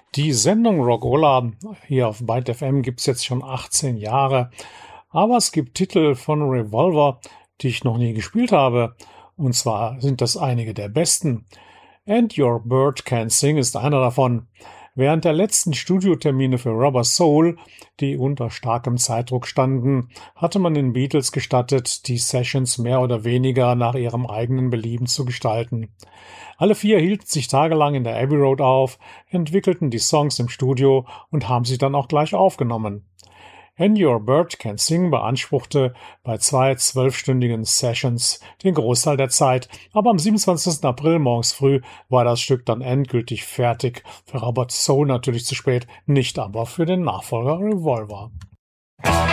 Die Sendung Rockola hier auf Byte FM gibt's jetzt schon 18 Jahre, aber es gibt Titel von Revolver, die ich noch nie gespielt habe. Und zwar sind das einige der besten. And Your Bird Can Sing ist einer davon. Während der letzten Studiotermine für Rubber Soul, die unter starkem Zeitdruck standen, hatte man den Beatles gestattet, die Sessions mehr oder weniger nach ihrem eigenen Belieben zu gestalten. Alle vier hielten sich tagelang in der Abbey Road auf, entwickelten die Songs im Studio und haben sie dann auch gleich aufgenommen. And Your Bird Can Sing beanspruchte bei 2 12-stündigen Sessions den Großteil der Zeit, aber am 27. April morgens früh war das Stück dann endgültig fertig. Für Robert Soul natürlich zu spät, nicht aber für den Nachfolger Revolver.